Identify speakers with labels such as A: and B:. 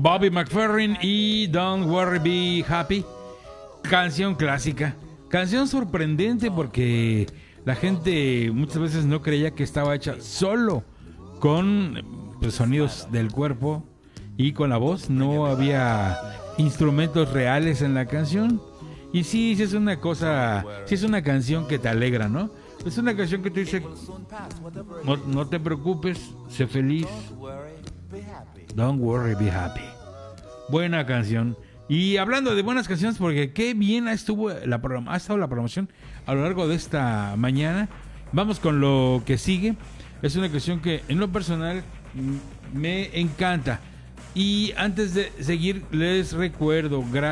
A: Bobby McFerrin y Don't Worry Be Happy. Canción clásica. Canción sorprendente porque la gente muchas veces no creía que estaba hecha solo con pues, sonidos del cuerpo y con la voz. No había instrumentos reales en la canción. Y sí es una cosa, sí es una canción que te alegra, ¿no? Es una canción que te dice, no te preocupes, sé feliz. Don't worry, be happy. Buena canción. Y hablando de buenas canciones, porque qué bien ha estado la promoción a lo largo de esta mañana. Vamos con lo que sigue. Es una canción que en lo personal me encanta. Y antes de seguir, les recuerdo, gracias.